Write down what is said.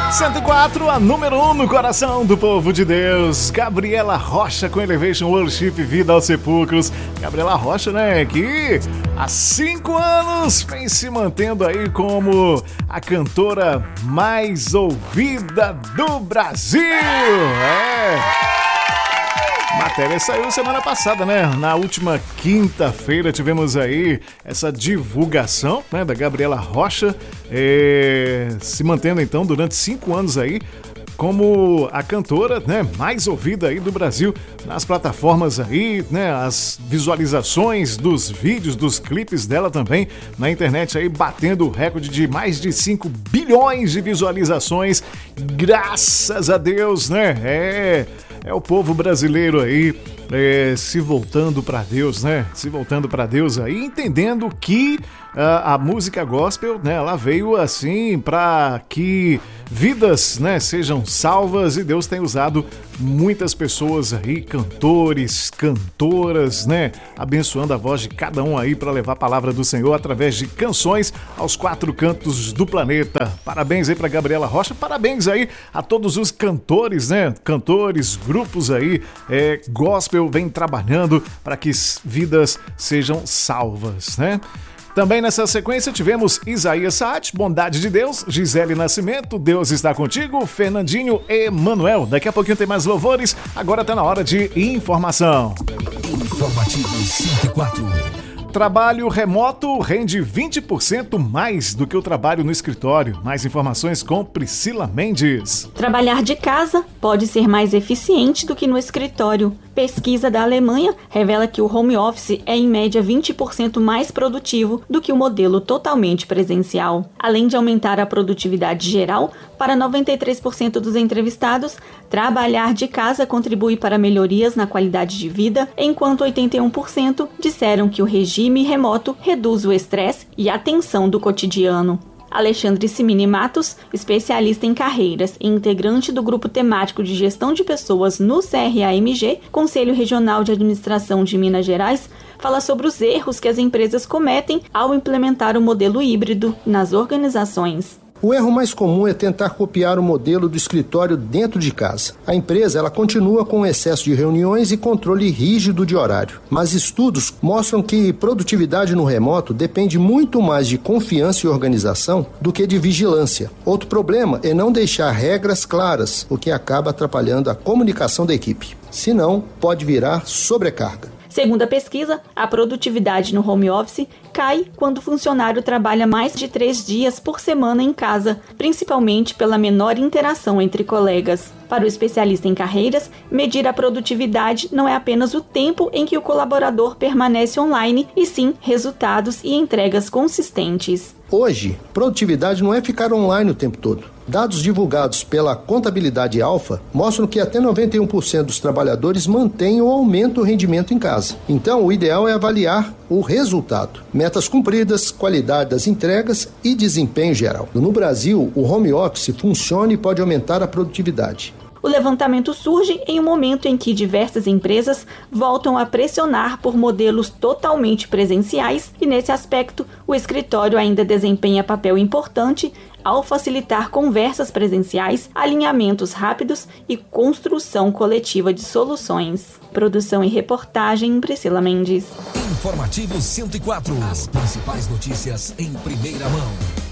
104, a número 1 no coração do povo de Deus. Gabriela Rocha com Elevation Worship, Vida aos Sepulcros. Gabriela Rocha, né, que há 5 anos vem se mantendo aí como a cantora mais ouvida do Brasil. Matéria saiu semana passada, né? Na última quinta-feira tivemos aí essa divulgação, né, da Gabriela Rocha, se mantendo então durante 5 anos aí como a cantora, né, mais ouvida aí do Brasil nas plataformas aí, né, as visualizações dos vídeos, dos clipes dela também na internet aí batendo o recorde de mais de 5 bilhões de visualizações, graças a Deus, né? É o povo brasileiro aí se voltando para Deus, né? Se voltando para Deus aí, entendendo que a música gospel, né? Ela veio assim para que vidas, né, sejam salvas, e Deus tem usado muitas pessoas aí, cantores, cantoras, né? Abençoando a voz de cada um aí para levar a palavra do Senhor através de canções aos 4 cantos do planeta. Parabéns aí para Gabriela Rocha, parabéns aí a todos os cantores, né? Cantores, grupos aí, gospel vem trabalhando para que vidas sejam salvas, né? Também nessa sequência tivemos Isaías Saad, Bondade de Deus, Gisele Nascimento, Deus está contigo, Fernandinho Emanuel. Daqui a pouquinho tem mais louvores, agora tá na hora de informação. Informativo 104. Trabalho remoto rende 20% mais do que o trabalho no escritório. Mais informações com Priscila Mendes. Trabalhar de casa pode ser mais eficiente do que no escritório. Pesquisa da Alemanha revela que o home office é em média 20% mais produtivo do que o modelo totalmente presencial. Além de aumentar a produtividade geral, para 93% dos entrevistados, trabalhar de casa contribui para melhorias na qualidade de vida, enquanto 81% disseram que o regime remoto reduz o estresse e a tensão do cotidiano. Alexandre Simini Matos, especialista em carreiras e integrante do Grupo Temático de Gestão de Pessoas no CRAMG, Conselho Regional de Administração de Minas Gerais, fala sobre os erros que as empresas cometem ao implementar o modelo híbrido nas organizações. O erro mais comum é tentar copiar o modelo do escritório dentro de casa. A empresa ela continua com excesso de reuniões e controle rígido de horário. Mas estudos mostram que produtividade no remoto depende muito mais de confiança e organização do que de vigilância. Outro problema é não deixar regras claras, o que acaba atrapalhando a comunicação da equipe. Senão, pode virar sobrecarga. Segundo a pesquisa, a produtividade no home office cai quando o funcionário trabalha mais de 3 dias por semana em casa, principalmente pela menor interação entre colegas. Para o especialista em carreiras, medir a produtividade não é apenas o tempo em que o colaborador permanece online, e sim resultados e entregas consistentes. Hoje, produtividade não é ficar online o tempo todo. Dados divulgados pela Contabilidade Alfa mostram que até 91% dos trabalhadores mantêm ou aumentam o rendimento em casa. Então, o ideal é avaliar o resultado, metas cumpridas, qualidade das entregas e desempenho geral. No Brasil, o home office funciona e pode aumentar a produtividade. O levantamento surge em um momento em que diversas empresas voltam a pressionar por modelos totalmente presenciais, e nesse aspecto o escritório ainda desempenha papel importante ao facilitar conversas presenciais, alinhamentos rápidos e construção coletiva de soluções. Produção e reportagem Priscila Mendes. Informativo 104. As principais notícias em primeira mão.